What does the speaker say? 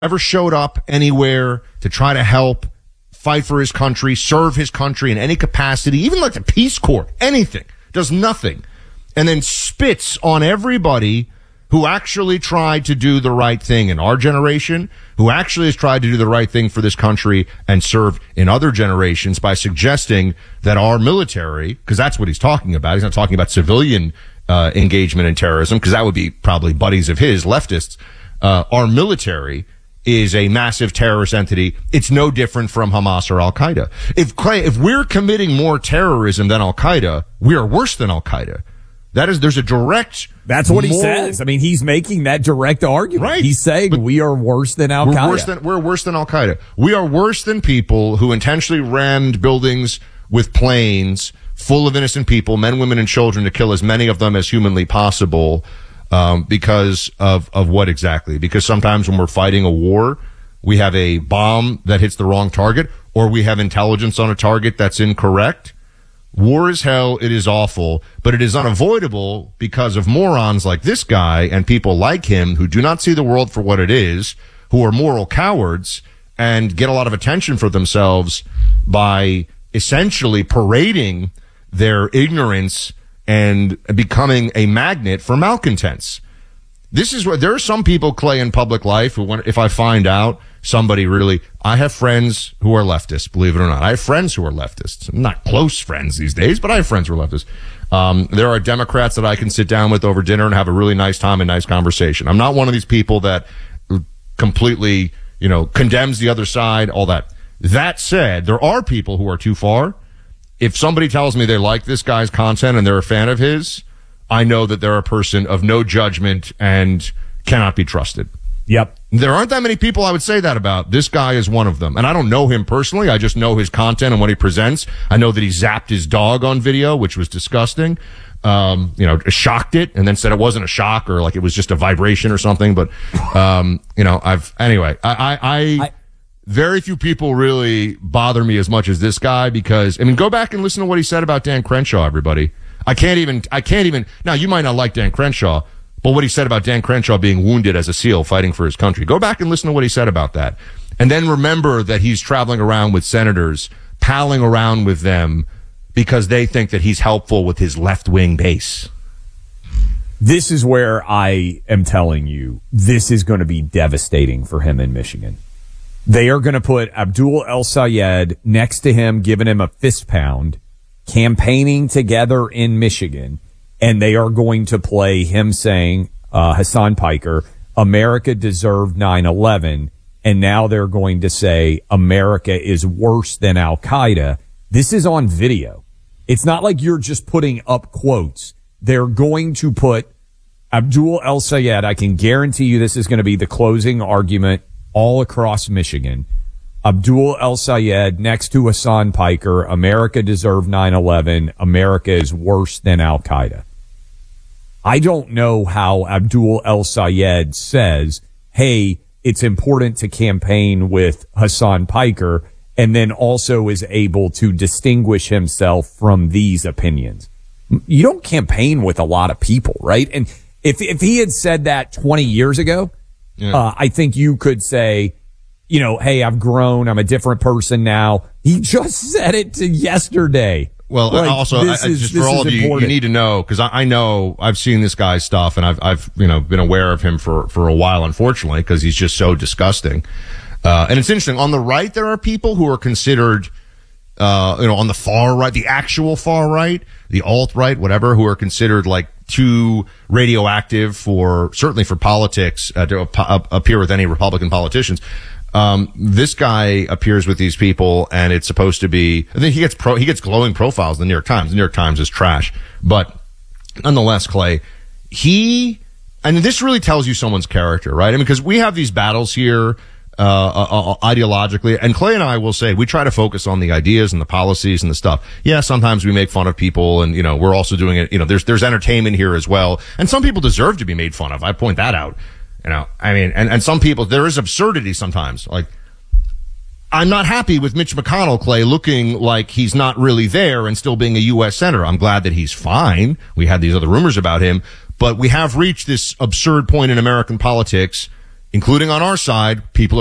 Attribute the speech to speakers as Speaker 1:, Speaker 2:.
Speaker 1: ever showed up anywhere to try to help fight for his country, serve his country in any capacity, even like the Peace Corps, anything, does nothing, and then spits on everybody who actually tried to do the right thing in our generation, who actually has tried to do the right thing for this country and served in other generations by suggesting that our military, because that's what he's talking about. He's not talking about civilian engagement in terrorism, because that would be probably buddies of his, leftists. Our military is a massive terrorist entity. It's no different from Hamas or Al-Qaeda. If we're committing more terrorism than Al-Qaeda, we are worse than Al-Qaeda. There's a direct.
Speaker 2: That's what he says. I mean, he's making that direct argument.
Speaker 1: Right.
Speaker 2: He's saying we are worse than Al-Qaeda.
Speaker 1: We're worse than Al-Qaeda. We are worse than people who intentionally rammed buildings with planes full of innocent people, men, women, and children, to kill as many of them as humanly possible. Because of what exactly? Because sometimes when we're fighting a war, we have a bomb that hits the wrong target, or we have intelligence on a target that's incorrect. War is hell. It is awful, but it is unavoidable because of morons like this guy and people like him who do not see the world for what it is, who are moral cowards and get a lot of attention for themselves by essentially parading their ignorance and becoming a magnet for malcontents. This is what there are some people, Clay, in public life who, if I find out somebody really, I have friends who are leftists, believe it or not. I have friends who are leftists. I'm not close friends these days, but I have friends who are leftists. There are Democrats that I can sit down with over dinner and have a really nice time and nice conversation. I'm not one of these people that completely, condemns the other side, all that. That said, there are people who are too far. If somebody tells me they like this guy's content and they're a fan of his, I know that they're a person of no judgment and cannot be trusted.
Speaker 2: Yep.
Speaker 1: There aren't that many people I would say that about. This guy is one of them. And I don't know him personally. I just know his content and what he presents. I know that he zapped his dog on video, which was disgusting. Shocked it and then said it wasn't a shock or like it was just a vibration or something. But, very few people really bother me as much as this guy because, go back and listen to what he said about Dan Crenshaw, everybody. I can't even, now you might not like Dan Crenshaw, but what he said about Dan Crenshaw being wounded as a SEAL fighting for his country. Go back and listen to what he said about that. And then remember that he's traveling around with senators, palling around with them because they think that he's helpful with his left-wing base.
Speaker 2: This is where I am telling you, this is going to be devastating for him in Michigan. They are going to put Abdul El-Sayed next to him, giving him a fist pound, campaigning together in Michigan, and they are going to play him saying, Hassan Piker, America deserved 9/11, and now they're going to say America is worse than Al-Qaeda. This is on video. It's not like you're just putting up quotes. They're going to put Abdul El-Sayed, I can guarantee you this is going to be the closing argument all across Michigan. Abdul El-Sayed next to Hassan Piker, America deserved 9/11. America is worse than Al-Qaeda. I don't know how Abdul El-Sayed says, hey, it's important to campaign with Hassan Piker, and then also is able to distinguish himself from these opinions. You don't campaign with a lot of people, right? And if he had said that 20 years ago, I think you could say, hey, I've grown. I'm a different person now. He just said it to yesterday.
Speaker 1: Well, also, just for all of you, you need to know, because I know I've seen this guy's stuff, and I've been aware of him for a while, unfortunately, because he's just so disgusting. And it's interesting. On the right, there are people who are considered, on the far right, the actual far right, the alt-right, whatever, who are considered like too radioactive certainly for politics, to appear with any Republican politicians. This guy appears with these people, and it's supposed to be, I think he gets glowing profiles in the New York Times. The New York Times is trash. But nonetheless, Clay, and this really tells you someone's character, right? because we have these battles here, ideologically, and Clay and I will say we try to focus on the ideas and the policies and the stuff. Yeah, sometimes we make fun of people, and we're also doing it. There's entertainment here as well, and some people deserve to be made fun of. I point that out. And some people, there is absurdity sometimes. Like, I'm not happy with Mitch McConnell, Clay, looking like he's not really there and still being a U.S. senator. I'm glad that he's fine. We had these other rumors about him, but we have reached this absurd point in American politics including on our side, people are